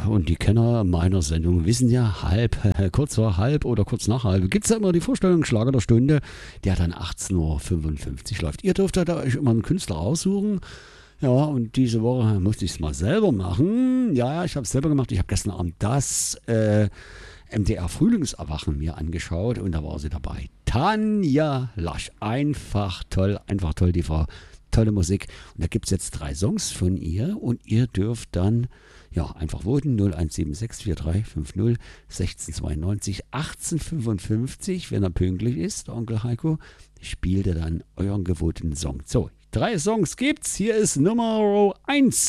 und die Kenner meiner Sendung wissen ja, kurz vor halb oder kurz nach halb gibt es ja immer die Vorstellung Schlager der Stunde, der dann 18:55 Uhr läuft. Ihr dürft da euch immer einen Künstler aussuchen. Ja, und diese Woche musste ich es mal selber machen. Ja, ich habe es selber gemacht. Ich habe gestern Abend das MDR Frühlingserwachen mir angeschaut und da war sie dabei. Tanja Lasch. Einfach toll, die Frau. Tolle Musik. Und da gibt es jetzt 3 Songs von ihr und ihr dürft dann einfach voten. 0176 4350 1692 1855. Wenn er pünktlich ist, der Onkel Heiko, spielt er dann euren gewotenen Song. So, 3 Songs gibt's. Hier ist Nummer 1.